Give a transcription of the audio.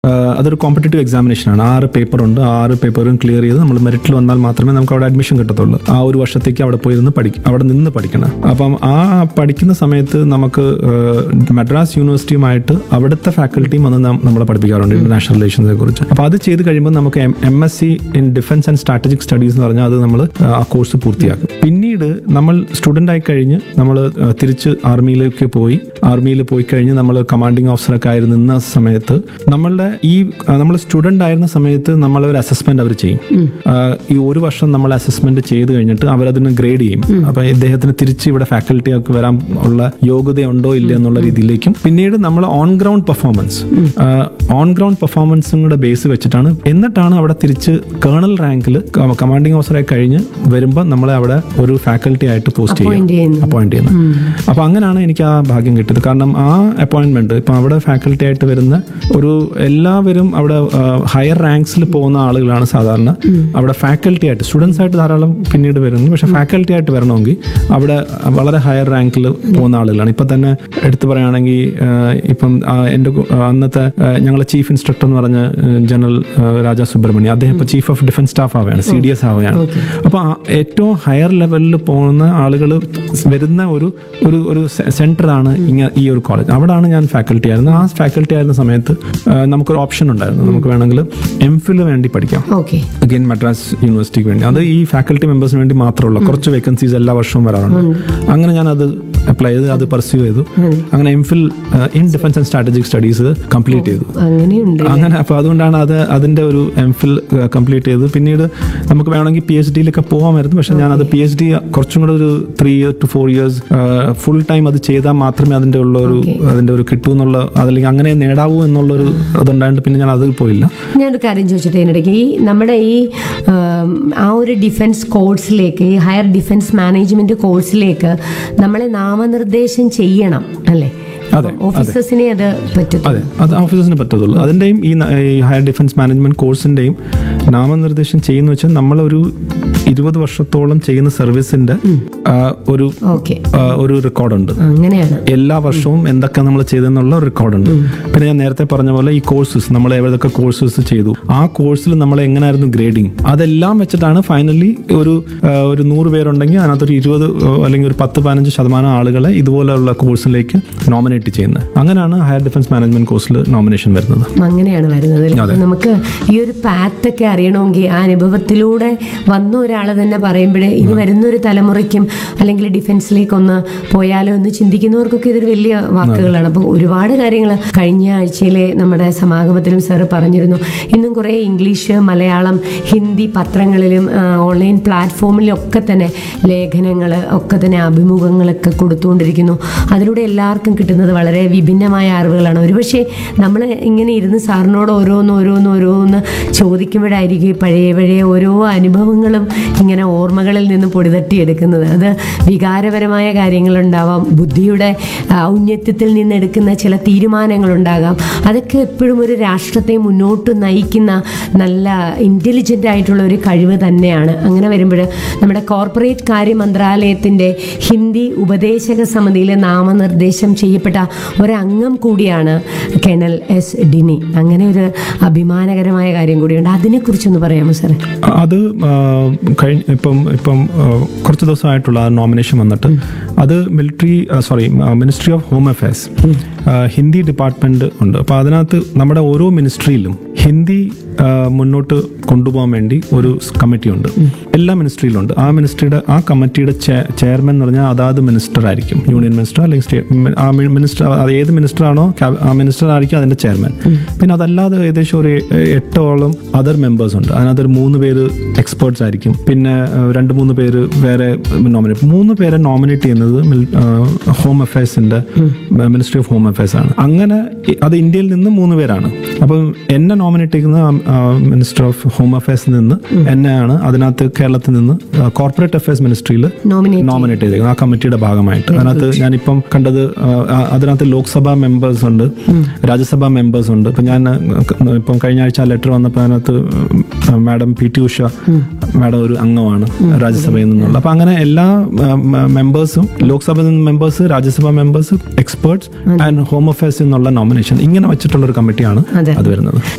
അതൊരു കോമ്പറ്റേറ്റീവ് എക്സാമിനേഷനാണ്. 6 പേപ്പറുണ്ട്. 6 പേപ്പറും ക്ലിയർ ചെയ്ത് നമ്മൾ മെറിറ്റിൽ വന്നാൽ മാത്രമേ നമുക്ക് അവിടെ അഡ്മിഷൻ കിട്ടത്തുള്ളൂ. ആ ഒരു വർഷത്തേക്ക് അവിടെ പോയി അവിടെ നിന്ന് പഠിക്കണം. അപ്പം ആ പഠിക്കുന്ന സമയത്ത് നമുക്ക് മദ്രാസ് യൂണിവേഴ്സിറ്റിയുമായിട്ട് അവിടുത്തെ ഫാക്കൽറ്റിയും വന്ന് നമ്മളെ പഠിപ്പിക്കാറുണ്ട് ഇന്റർനാഷണൽ റിലേഷൻസിനെ കുറിച്ച്. അപ്പോൾ അത് ചെയ്ത് കഴിയുമ്പോൾ നമുക്ക് MSc in defence and strategic studies എന്ന് പറഞ്ഞാൽ അത് നമ്മൾ ആ കോഴ്സ് പൂർത്തിയാക്കും. പിന്നീട് നമ്മൾ സ്റ്റുഡൻ്റ് ആയി കഴിഞ്ഞ് നമ്മൾ തിരിച്ച് ആർമിയിലേക്ക് ആർമിയിൽ പോയി കഴിഞ്ഞ് നമ്മൾ കമാൻഡിങ് ഓഫീസറൊക്കെ ആയി നിന്ന സമയത്ത് നമ്മൾ സ്റ്റുഡൻ്റ് ആയിരുന്ന സമയത്ത് നമ്മളൊരു അസസ്മെന്റ് അവർ ചെയ്യും. ഈ ഒരു വർഷം നമ്മൾ അസസ്മെന്റ് ചെയ്ത് കഴിഞ്ഞിട്ട് അവരതിന് ഗ്രേഡ് ചെയ്യും. അപ്പൊ ഇദ്ദേഹത്തിന് തിരിച്ച് ഇവിടെ ഫാക്കൽറ്റി ഒക്കെ വരാൻ ഉള്ള യോഗ്യതയുണ്ടോ ഇല്ല എന്നുള്ള രീതിയിലേക്കും പിന്നീട് നമ്മൾ ഓൺ ഗ്രൗണ്ട് പെർഫോമൻസും കൂടെ ബേസ് വെച്ചിട്ടാണ് എന്നിട്ടാണ് അവിടെ തിരിച്ച് കേണൽ റാങ്കിൽ കമാൻഡിംഗ് ഓഫീസറായി കഴിഞ്ഞ് വരുമ്പോൾ നമ്മളെ അവിടെ ഒരു ഫാക്കൽറ്റി ആയിട്ട് പോസ്റ്റ് അപ്പോയിന്റ് ചെയ്യുന്നത്. അപ്പൊ അങ്ങനെയാണ് എനിക്ക് ആ ഭാഗ്യം കിട്ടിയത്. കാരണം ആ അപ്പോയിന്റ്മെന്റ് ഇപ്പൊ അവിടെ ഫാക്കൽറ്റി ആയിട്ട് വരുന്ന എല്ലാവരും അവിടെ ഹയർ റാങ്ക്സിൽ പോകുന്ന ആളുകളാണ് സാധാരണ. അവിടെ ഫാക്കൽറ്റി ആയിട്ട് സ്റ്റുഡൻസ് ആയിട്ട് ധാരാളം പിന്നീട് വരുന്നു. പക്ഷെ ഫാക്കൽറ്റി ആയിട്ട് വരണമെങ്കിൽ അവിടെ വളരെ ഹയർ റാങ്കിൽ പോകുന്ന ആളുകളാണ്. ഇപ്പൊ തന്നെ എടുത്തു പറയുകയാണെങ്കിൽ ഇപ്പം എൻ്റെ അന്നത്തെ ഞങ്ങളെ ചീഫ് ഇൻസ്ട്രക്ടർ എന്ന് പറഞ്ഞ ജനറൽ രാജാ സുബ്രഹ്മണ്യം, അദ്ദേഹം ഇപ്പൊ ചീഫ് ഓഫ് ഡിഫൻസ് സ്റ്റാഫ് ആവുകയാണ്, CDS ആവുകയാണ്. അപ്പൊ ഏറ്റവും ഹയർ ലെവലിൽ പോകുന്ന ആളുകൾ വരുന്ന ഒരു സെന്ററാണ് ഈ ഒരു കോളേജ്. അവിടെയാണ് ഞാൻ ഫാക്കൽറ്റി ആയിരുന്നത്. ആ ഫാക്കൽറ്റി ആയിരുന്ന സമയത്ത് നമുക്കൊരു ഓപ്ഷൻ ഉണ്ടായിരുന്നു. നമുക്ക് വേണമെങ്കിൽ MPhil വേണ്ടി പഠിക്കാം അഗൈൻ മദ്രാസ് യൂണിവേഴ്സിറ്റിക്ക് വേണ്ടി. അത് ഈ ഫാക്കൽറ്റി മെമ്പേഴ്സിന് വേണ്ടി മാത്രമുള്ള കുറച്ച് വേക്കൻസീസ് എല്ലാ വർഷവും വരാറുണ്ട്. അങ്ങനെ ഞാൻ അത് അപ്ലൈ ചെയ്ത് അത് പെർസ്യൂ ചെയ്തു. അങ്ങനെ MPhil in defence and strategic studies complete ചെയ്തു. അങ്ങനെ അപ്പോൾ അതുകൊണ്ടാണ് അതിന്റെ ഒരു MPhil കംപ്ലീറ്റ് ചെയ്തത്. പിന്നീട് നമുക്ക് വേണമെങ്കിൽ PhD-യിലൊക്കെ പോകാമായിരുന്നു. പക്ഷെ ഞാൻ അത് PhD കുറച്ചും കൂടെ ഒരു 3 to 4 years ഫുൾ ടൈം അത് ചെയ്താൽ മാത്രമേ അതിന്റെ ഒരു കിട്ടൂ എന്നുള്ള അതല്ലെങ്കിൽ അങ്ങനെ നേടാവൂ എന്നുള്ളൊരു അതുണ്ടായിട്ട് പിന്നെ ഞാൻ അതിൽ പോയില്ല. ഞാനൊരു കാര്യം ചോദിച്ചിട്ട് ഇതിനിടയ്ക്ക് നമ്മുടെ ആ ഒരു ഡിഫൻസ് കോഴ്സിലേക്ക്, ഈ ഹയർ ഡിഫൻസ് മാനേജ്മെന്റ് കോഴ്സിലേക്ക് നമ്മളെ നാമനിർദ്ദേശം ചെയ്യണം അല്ലേ? ഓഫീസേഴ്സിനെ അത് പറ്റും. അതെ, അത് ഓഫീസേഴ്സിന് പറ്റത്തുള്ളൂ. അതിന്റെയും ഈ ഹയർ ഡിഫൻസ് മാനേജ്മെന്റ് കോഴ്സിന്റെയും നാമനിർദ്ദേശം ചെയ്യുന്ന വെച്ചാൽ നമ്മളൊരു 20 വർഷത്തോളം ചെയ്യുന്ന സർവീസിന്റെ ഒരു റെക്കോർഡുണ്ട്. എല്ലാ വർഷവും എന്തൊക്കെ നമ്മൾ ചെയ്തെന്നുള്ള റെക്കോർഡുണ്ട്. പിന്നെ ഞാൻ നേരത്തെ പറഞ്ഞ പോലെ ഈ കോഴ്സസ് നമ്മൾ ഏതൊക്കെ കോഴ്സസ് ചെയ്തു, ആ കോഴ്സിൽ നമ്മൾ എങ്ങനെയായിരുന്നു ഗ്രേഡിങ്, അതെല്ലാം വെച്ചിട്ടാണ് ഫൈനലി ഒരു 100 പേരുണ്ടെങ്കിൽ അതിനകത്തൊരു 20 അല്ലെങ്കിൽ ഒരു 10-15% ആളുകളെ ഇതുപോലെയുള്ള കോഴ്സിലേക്ക് നോമിനേറ്റ് ചെയ്യുന്നത്. അങ്ങനെയാണ് ഹയർ ഡിഫൻസ് മാനേജ്മെന്റ് കോഴ്സിൽ നോമിനേഷൻ വരുന്നത്. അങ്ങനെയാണ് വരുന്നത്. നമുക്ക് ഈ ഒരു പാത്തൊക്കെ അറിയണമെങ്കിൽ ആ അനുഭവത്തിലൂടെ വന്ന ഒരാളെ തന്നെ പറയുമ്പോഴേ ഇനി വരുന്നൊരു തലമുറയ്ക്കും അല്ലെങ്കിൽ ഡിഫൻസിലേക്കൊന്ന് പോയാലോ എന്ന് ചിന്തിക്കുന്നവർക്കൊക്കെ ഇതൊരു വലിയ വാക്കുകളാണ്. അപ്പോൾ ഒരുപാട് കാര്യങ്ങൾ കഴിഞ്ഞ ആഴ്ചയിലെ നമ്മുടെ സമാഗമത്തിലും സാറ് പറഞ്ഞിരുന്നു. ഇന്നും കുറേ ഇംഗ്ലീഷ്, മലയാളം, ഹിന്ദി പത്രങ്ങളിലും ഓൺലൈൻ പ്ലാറ്റ്ഫോമിലും ഒക്കെ തന്നെ ലേഖനങ്ങൾ ഒക്കെ തന്നെ അഭിമുഖങ്ങളൊക്കെ കൊടുത്തുകൊണ്ടിരിക്കുന്നു. അതിലൂടെ എല്ലാവർക്കും കിട്ടുന്നത് വളരെ വിഭിന്നമായ അറിവുകളാണ്. ഒരുപക്ഷെ നമ്മൾ ഇങ്ങനെ ഇരുന്ന് സാറിനോട് ഓരോന്ന് ചോദിക്കുമ്പോഴായിരിക്കും പഴയ ഓരോ അനുഭവങ്ങളും ഇങ്ങനെ ഓർമ്മകളിൽ നിന്ന് പൊടിതട്ടിയെടുക്കുന്നത്. അത് വികാരപരമായ കാര്യങ്ങളുണ്ടാവാം, ബുദ്ധിയുടെ ഔന്നത്യത്തിൽ നിന്നെടുക്കുന്ന ചില തീരുമാനങ്ങളുണ്ടാകാം. അതൊക്കെ എപ്പോഴും ഒരു രാഷ്ട്രത്തെ മുന്നോട്ട് നയിക്കുന്ന നല്ല ഇൻ്റലിജൻ്റ് ആയിട്ടുള്ള ഒരു കഴിവ് തന്നെയാണ്. അങ്ങനെ വരുമ്പോൾ നമ്മുടെ കോർപ്പറേറ്റ് കാര്യ മന്ത്രാലയത്തിൻ്റെ ഹിന്ദി ഉപദേശക സമിതിയിലെ നാമനിർദ്ദേശം ചെയ്യപ്പെട്ട ഒരംഗം കൂടിയാണ് കേണൽ S. ഡിനി. അങ്ങനെ ഒരു അഭിമാനകരമായ കാര്യം കൂടിയുണ്ട്. അതിനെക്കുറിച്ചൊന്ന് പറയാമോ സാറേ? അത് ഇപ്പം കുറച്ച് ദിവസമായിട്ടുള്ള നോമിനേഷൻ വന്നിട്ട് അത് ministry of home affairs Hindi department ഉണ്ട്. അപ്പോൾ അതിനകത്ത് നമ്മുടെ ഓരോ മിനിസ്ട്രിയിലും ഹിന്ദി മുന്നോട്ട് കൊണ്ടുപോകാൻ വേണ്ടി ഒരു കമ്മിറ്റി ഉണ്ട്. എല്ലാ മിനിസ്ട്രിയിലുണ്ട്. ആ കമ്മിറ്റിയുടെ ചെയർമാൻ എന്ന് പറഞ്ഞാൽ അതാത് മിനിസ്റ്റർ ആയിരിക്കും. യൂണിയൻ മിനിസ്റ്റർ അല്ലെങ്കിൽ സ്റ്റേറ്റ് ഏത് മിനിസ്റ്റർ ആണോ ആ മിനിസ്റ്റർ ആയിരിക്കും അതിന്റെ ചെയർമാൻ. പിന്നെ അതല്ലാതെ ഏകദേശം ഒരു 8ഓളം അതർ മെമ്പേഴ്സ് ഉണ്ട്. അതിനകത്ത് 3 പേര് എക്സ്പേർട്സ് ആയിരിക്കും. പിന്നെ 2-3 പേര് വേറെ നോമിനേറ്റ്. 3 പേരെ നോമിനേറ്റ് ചെയ്യുന്നത് home അഫയേഴ്സിന്റെ ministry of home affairs ആണ്. അങ്ങനെ അത് ഇന്ത്യയിൽ നിന്ന് 3 പേരാണ്. അപ്പം എന്നെ നോമിനേറ്റ് ചെയ്യുന്ന മിനിസ്റ്റർ ഓഫ് ഹോം അഫയേഴ്സിൽ നിന്ന് എന്നെയാണ് അതിനകത്ത് കേരളത്തിൽ നിന്ന് കോർപ്പറേറ്റ് അഫയേഴ്സ് മിനിസ്ട്രിയിൽ നോമിനേറ്റ് ചെയ്തേക്കുന്നത് ആ കമ്മിറ്റിയുടെ ഭാഗമായിട്ട്. അതിനകത്ത് ഞാനിപ്പം കണ്ടത് അതിനകത്ത് ലോക്സഭാ മെമ്പേഴ്സ് ഉണ്ട്, രാജ്യസഭാ മെമ്പേഴ്സ് ഉണ്ട്. ഇപ്പം ഞാൻ ഇപ്പം കഴിഞ്ഞ ആഴ്ച ലെറ്റർ വന്നപ്പോൾ അതിനകത്ത് മാഡം PT ഉഷ മാഡം ഒരു അംഗമാണ് രാജ്യസഭയിൽ നിന്നുള്ള. അപ്പം അങ്ങനെ എല്ലാ മെമ്പേഴ്സും ലോക്സഭയിൽ നിന്ന് members, Rajya Sabha members, experts and home affairs എന്നുള്ള നോമിനേഷൻ ഇങ്ങനെ വെച്ചിട്ടുള്ള ഒരു കമ്മിറ്റിയാണ് അത് വരുന്നത്.